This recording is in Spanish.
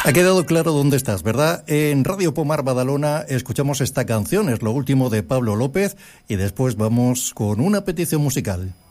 Ha quedado claro dónde estás, ¿verdad? En Radio Pomar Badalona escuchamos esta canción, es lo último de Pablo López, y después vamos con una petición musical.